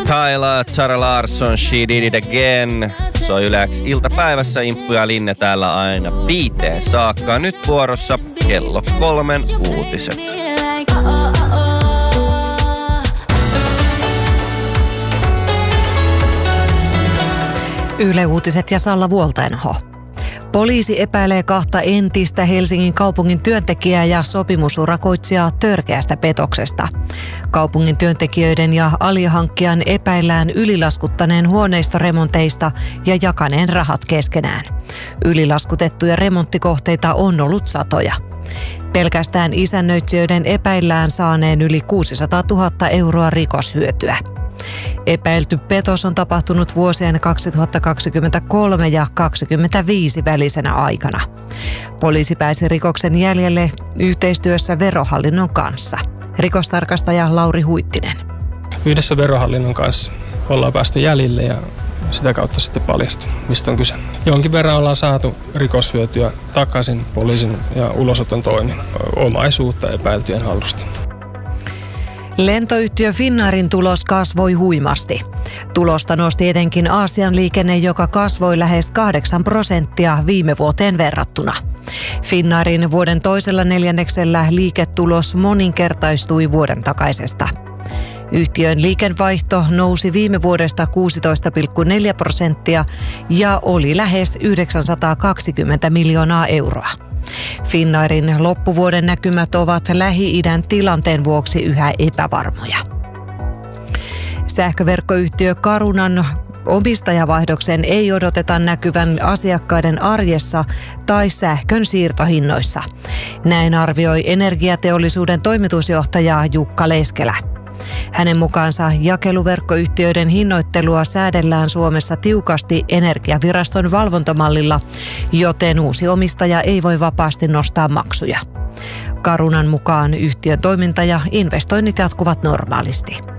Tyler, Zara Larsson, She Did It Again. Se on Yle X iltapäivässä, Imppu ja Linne täällä aina 5 saakka. Nyt vuorossa kello 3 uutiset. Yle Uutiset ja Salla Vuoltaenho. Poliisi epäilee 2 entistä Helsingin kaupungin työntekijää ja sopimusurakoitsijaa törkeästä petoksesta. Kaupungin työntekijöiden ja alihankkijan epäillään ylilaskuttaneen huoneistoremonteista ja jakaneen rahat keskenään. Ylilaskutettuja remonttikohteita on ollut satoja. Pelkästään isännöitsijöiden epäillään saaneen yli 600 000 euroa rikoshyötyä. Epäilty petos on tapahtunut vuosien 2023 ja 2025 välisenä aikana. Poliisi pääsi rikoksen jäljelle yhteistyössä Verohallinnon kanssa. Rikostarkastaja Lauri Huittinen. Yhdessä Verohallinnon kanssa ollaan päästy jäljille ja sitä kautta sitten paljastui, mistä on kyse. Jonkin verran ollaan saatu rikoshyötyä takaisin poliisin ja ulosoton toimin omaisuutta epäiltyjen hallusta. Lentoyhtiö Finnairin tulos kasvoi huimasti. Tulosta nosti etenkin Aasian liikenne, joka kasvoi lähes 8% viime vuoteen verrattuna. Finnairin vuoden toisella neljänneksellä liiketulos moninkertaistui vuoden takaisesta. Yhtiön liikevaihto nousi viime vuodesta 16,4% ja oli lähes 920 miljoonaa euroa. Finnairin loppuvuoden näkymät ovat Lähi-idän tilanteen vuoksi yhä epävarmoja. Sähköverkkoyhtiö Carunan omistajavaihdoksen ei odoteta näkyvän asiakkaiden arjessa tai sähkön siirtohinnoissa. Näin arvioi energiateollisuuden toimitusjohtaja Jukka Leskelä. Hänen mukaansa jakeluverkkoyhtiöiden hinnoittelua säädellään Suomessa tiukasti Energiaviraston valvontamallilla, joten uusi omistaja ei voi vapaasti nostaa maksuja. Carunan mukaan yhtiön toiminta ja investoinnit jatkuvat normaalisti.